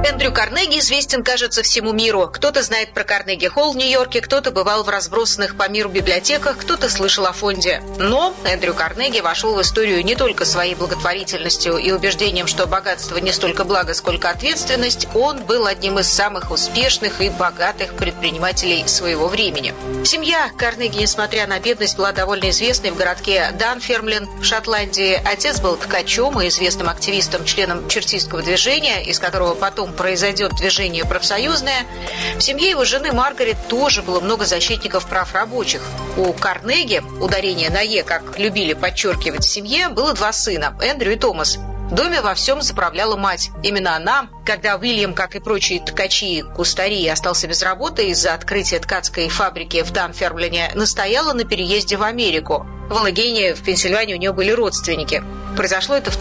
Эндрю Карнеги известен, кажется, всему миру. Кто-то знает про Карнеги-холл в Нью-Йорке, кто-то бывал в разбросанных по миру библиотеках, кто-то слышал о фонде. Но Эндрю Карнеги вошел в историю не только своей благотворительностью и убеждением, что богатство не столько благо, сколько ответственность. Он был одним из самых успешных и богатых предпринимателей своего времени. Семья Карнеги, несмотря на бедность, была довольно известной в городке Данфермлин в Шотландии. Отец был ткачом и известным активистом, членом чертистского движения, из которого потом произойдет движение профсоюзное. В семье его жены Маргарет тоже было много защитников прав рабочих. У Карнеги, ударение на «е», как любили подчеркивать в семье, было два сына – Эндрю и Томас. В доме во всем заправляла мать. Именно она, когда Уильям, как и прочие ткачи и кустари, остался без работы из-за открытия ткацкой фабрики в Данфермлине, настояла на переезде в Америку. В Аллегейне, в Пенсильвании, у нее были родственники. Произошло это в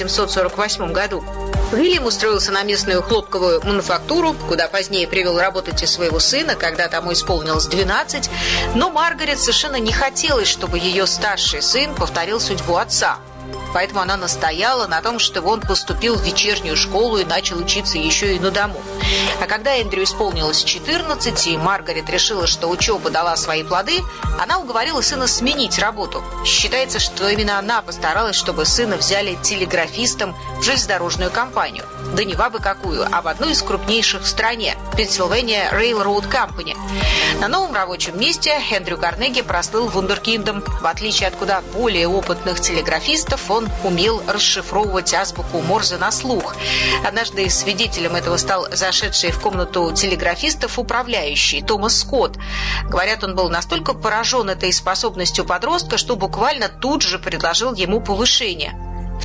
1848 году. Уильям устроился на местную хлопковую мануфактуру, куда позднее привел работать и своего сына, когда тому исполнилось 12. Но Маргарет совершенно не хотелось, чтобы ее старший сын повторил судьбу отца. Поэтому она настояла на том, чтобы он поступил в вечернюю школу и начал учиться еще и на дому. А когда Эндрю исполнилось 14, и Маргарет решила, что учеба дала свои плоды, она уговорила сына сменить работу. Считается, что именно она постаралась, чтобы сына взяли телеграфистом в железнодорожную компанию. Да не в абы какую, а в одну из крупнейших в стране – Pennsylvania Railroad Company. На новом рабочем месте Эндрю Карнеги прослыл вундеркиндом. В отличие от куда более опытных телеграфистов, он умел расшифровывать азбуку Морзе на слух. Однажды свидетелем этого стал зашедший в комнату телеграфистов управляющий Томас Скотт. Говорят, он был настолько поражен этой способностью подростка, что буквально тут же предложил ему повышение. В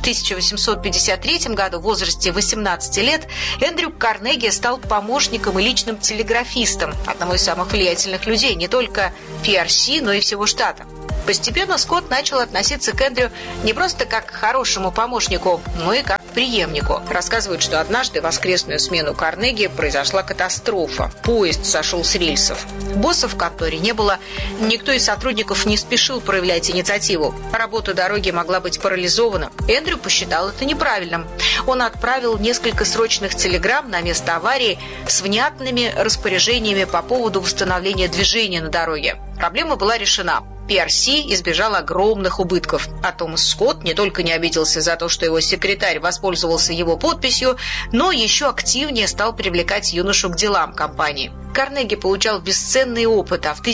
1853 году, в возрасте 18 лет, Эндрю Карнеги стал помощником и личным телеграфистом одного из самых влиятельных людей не только PRC, но и всего штата. Постепенно Скотт начал относиться к Эндрю не просто как к хорошему помощнику, но и как к преемнику. Рассказывают, что однажды в воскресную смену Карнеги произошла катастрофа. Поезд сошел с рельсов. Боссов в конторе не было. Никто из сотрудников не спешил проявлять инициативу. Работа дороги могла быть парализована. Эндрю посчитал это неправильным. Он отправил несколько срочных телеграмм на место аварии с внятными распоряжениями по поводу восстановления движения на дороге. Проблема была решена. PRC избежал огромных убытков. А Томас Скотт не только не обиделся за то, что его секретарь воспользовался его подписью, но еще активнее стал привлекать юношу к делам компании. Карнеги получал бесценный опыт, а в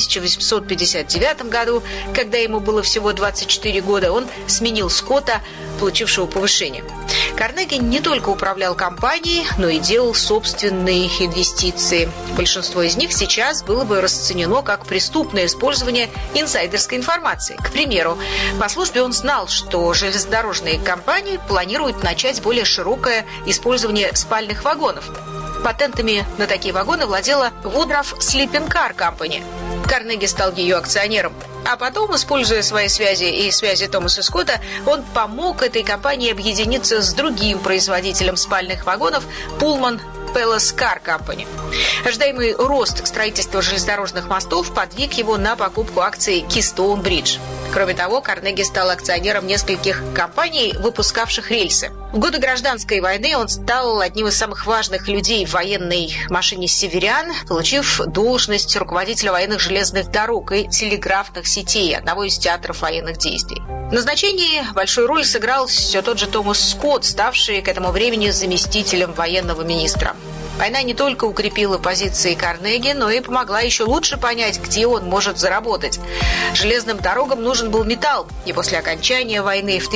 1859 году, когда ему было всего 24 года, он сменил Скотта, получившего повышение. Карнеги не только управлял компанией, но и делал собственные инвестиции. Большинство из них сейчас было бы расценено как преступное использование инсайдерской информации. К примеру, по службе он знал, что железнодорожные компании планируют начать более широкое использование спальных вагонов. Патентами на такие вагоны владела Woodruff Sleeping Car Company. Карнеги стал ее акционером. А потом, используя свои связи и связи Томаса Скотта, он помог этой компании объединиться с другим производителем спальных вагонов Pullman Palace Car Company. Ожидаемый рост строительства железнодорожных мостов подвиг его на покупку акций Keystone Bridge. Кроме того, Карнеги стал акционером нескольких компаний, выпускавших рельсы. В годы гражданской войны он стал одним из самых важных людей в военной машине «Северян», получив должность руководителя военных железных дорог и телеграфных сетей, одного из театров военных действий. В назначении большую роль сыграл все тот же Томас Скотт, ставший к этому времени заместителем военного министра. Война не только укрепила позиции Карнеги, но и помогла еще лучше понять, где он может заработать. Железным дорогам нужен был металл, и после окончания войны в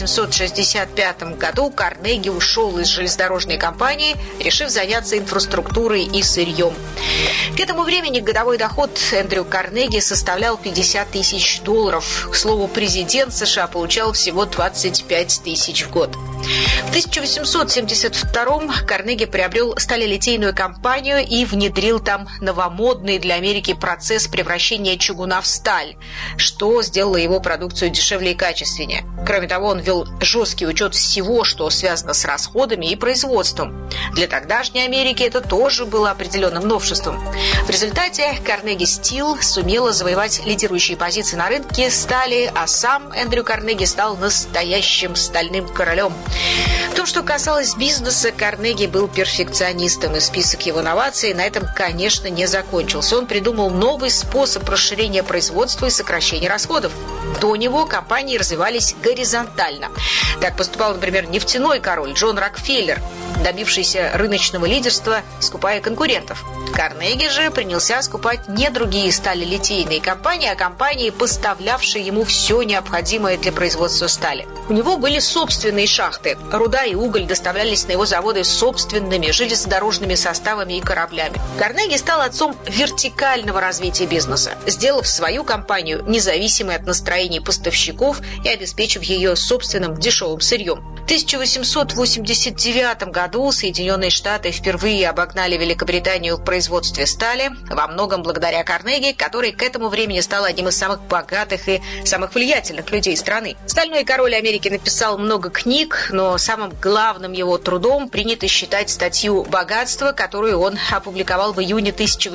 1865 году Карнеги ушел из железнодорожной компании, решив заняться инфраструктурой и сырьем. К этому времени годовой доход Эндрю Карнеги составлял $50 тысяч. К слову, президент США получал всего 25 тысяч в год. В 1872-м Карнеги приобрел сталелитейную компанию и внедрил там новомодный для Америки процесс превращения чугуна в сталь, что сделало его продукцию дешевле и качественнее. Кроме того, он вел жесткий учет всего, что связано с расходами и производством. Для тогдашней Америки это тоже было определенным новшеством. В результате Carnegie Steel сумела завоевать лидирующие позиции на рынке стали, а сам Эндрю Карнеги стал настоящим стальным королем. В том, что касалось бизнеса, Карнеги был перфекционист. оптимистом, и список его новаций на этом, конечно, не закончился. Он придумал новый способ расширения производства и сокращения расходов. До него компании развивались горизонтально. Так поступал, например, нефтяной король Джон Рокфеллер, добившийся рыночного лидерства, скупая конкурентов. Карнеги же принялся скупать не другие сталелитейные компании, а компании, поставлявшие ему все необходимое для производства стали. У него были собственные шахты. Руда и уголь доставлялись на его заводы собственными железнодорожными составами и кораблями. Карнеги стал отцом вертикального развития бизнеса, сделав свою компанию независимой от настроений поставщиков и обеспечив ее собственным дешевым сырьем. В 1889 году Соединенные Штаты впервые обогнали Великобританию в производстве стали, во многом благодаря Карнеги, который к этому времени стал одним из самых богатых и самых влиятельных людей страны. Стальной король Америки написал много книг, но самым главным его трудом принято считать статью «Богатство», которую он опубликовал в июне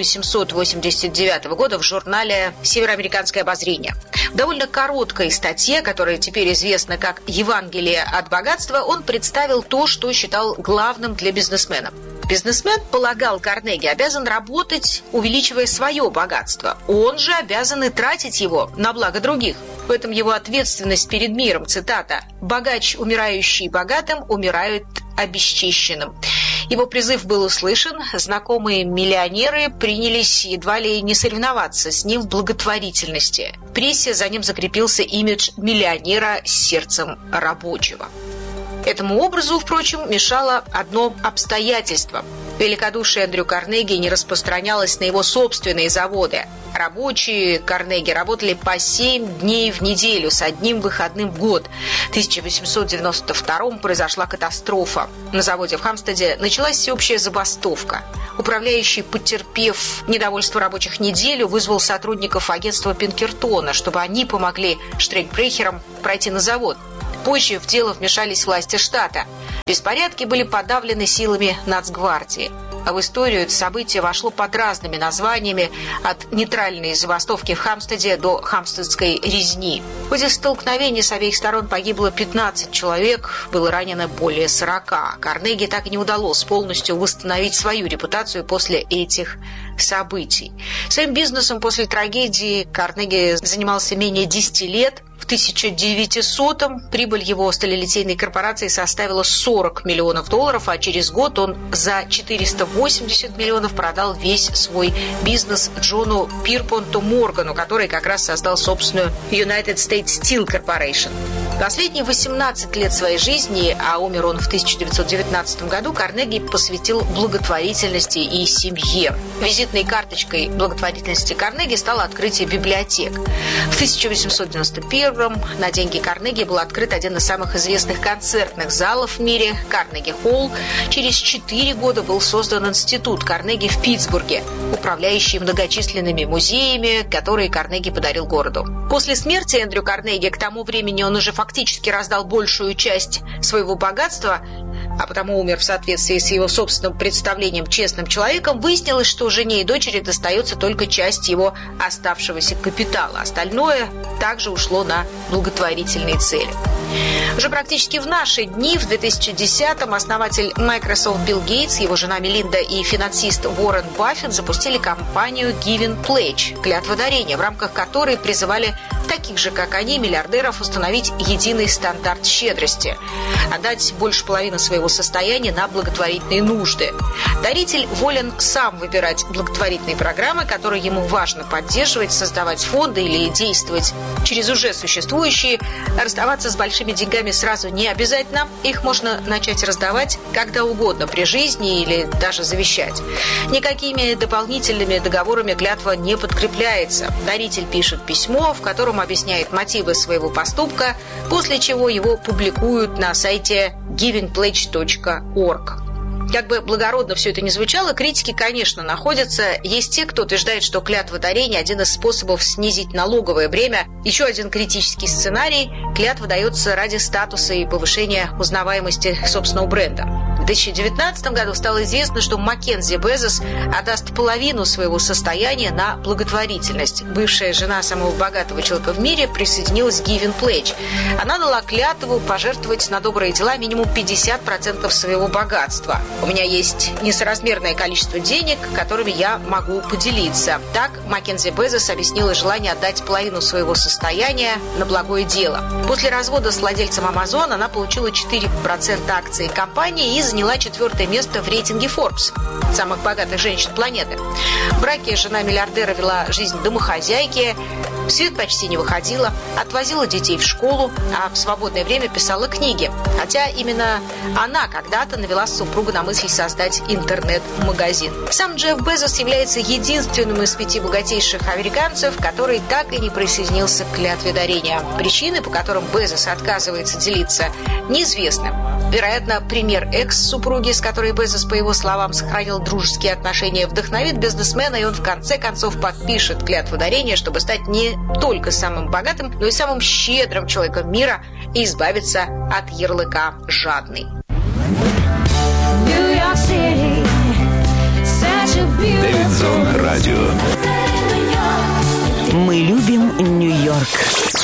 1889 года в журнале «Североамериканское обозрение». В довольно короткой статье, которая теперь известна как «Евангелие от богатства», он представил то, что считал главным для бизнесмена. Бизнесмен, полагал Карнеги, обязан работать, увеличивая свое богатство. Он же обязан и тратить его на благо других. В этом его ответственность перед миром. Цитата: «Богач, умирающий богатым, умирает обесчищенным». Его призыв был услышан, знакомые миллионеры принялись едва ли не соревноваться с ним в благотворительности. В прессе за ним закрепился имидж миллионера с сердцем рабочего. Этому образу, впрочем, мешало одно обстоятельство. Великодушие Эндрю Карнеги не распространялось на его собственные заводы. Рабочие Карнеги работали по 7 дней в неделю с одним выходным в год. В 1892 произошла катастрофа. На заводе в Хамстеде началась всеобщая забастовка. Управляющий, потерпев недовольство рабочих неделю, вызвал сотрудников агентства Пинкертона, чтобы они помогли штрейкбрехерам пройти на завод. Позже в дело вмешались власти штата. Беспорядки были подавлены силами Нацгвардии. А в историю это событие вошло под разными названиями, от нейтральной забастовки в Хамстеде до хамстедской резни. В ходе столкновений с обеих сторон погибло 15 человек, было ранено более 40. Карнеги так и не удалось полностью восстановить свою репутацию после этих событий. Своим бизнесом после трагедии Карнеги занимался менее 10 лет. В 1900-м прибыль его сталелитейной корпорации составила $40 миллионов, а через год он за 480 миллионов продал весь свой бизнес Джону Пирпонту Моргану, который как раз создал собственную United States Steel Corporation. Последние 18 лет своей жизни, а умер он в 1919 году, Карнеги посвятил благотворительности и семье. Визитной карточкой благотворительности Карнеги стало открытие библиотек. В 1891 на деньги Карнеги был открыт один из самых известных концертных залов в мире – Карнеги-холл. Через 4 года был создан институт Карнеги в Питтсбурге, управляющий многочисленными музеями, которые Карнеги подарил городу. После смерти Эндрю Карнеги, к тому времени он уже фактически раздал большую часть своего богатства, а потому умер в соответствии с его собственным представлением честным человеком, выяснилось, что жене и дочери достается только часть его оставшегося капитала. Остальное также ушло на благотворительные цели. Уже практически в наши дни, в 2010-м, основатель Microsoft Билл Гейтс, его жена Мелинда и финансист Уоррен Баффет запустили кампанию Giving Pledge – клятводарение, в рамках которой призывали таких же, как они, миллиардеров установить единый стандарт щедрости, отдать больше половины своего состояния на благотворительные нужды. Даритель волен сам выбирать благотворительные программы, которые ему важно поддерживать, создавать фонды или действовать через уже существующие. Расставаться с большими деньгами сразу не обязательно. Их можно начать раздавать когда угодно при жизни или даже завещать. Никакими дополнительными договорами клятва не подкрепляется. Даритель пишет письмо, в котором объясняет мотивы своего поступка, после чего его публикуют на сайте givingpledge.org. Как бы благородно все это ни звучало, критики, конечно, находятся. Есть те, кто утверждает, что клятводарение – один из способов снизить налоговое бремя. Еще один критический сценарий – клятва дается ради статуса и повышения узнаваемости собственного бренда. В 2019 году стало известно, что Маккензи Безос отдаст половину своего состояния на благотворительность. Бывшая жена самого богатого человека в мире присоединилась к Giving Pledge. Она дала клятву пожертвовать на добрые дела минимум 50% своего богатства. У меня есть несоразмерное количество денег, которыми я могу поделиться. Так Маккензи Безос объяснила желание отдать половину своего состояния на благое дело. После развода с владельцем Amazon она получила 4% акций компании и заняла 4-е место в рейтинге Forbes самых богатых женщин планеты. В браке жена миллиардера вела жизнь домохозяйки, в свет почти не выходила, отвозила детей в школу, а в свободное время писала книги. Хотя именно она когда-то навела супруга на мысль создать интернет-магазин. Сам Джефф Безос является единственным из 5 богатейших американцев, который так и не присоединился к клятве дарения. Причины, по которым Безос отказывается делиться, неизвестны. Вероятно, пример экс-супруги, с которой Безос, по его словам, сохранил дружеские отношения, вдохновит бизнесмена, и он в конце концов подпишет клятву дарения, чтобы стать не только самым богатым, но и самым щедрым человеком мира и избавиться от ярлыка «жадный». Дэвид Зон Радио. Мы любим Нью-Йорк.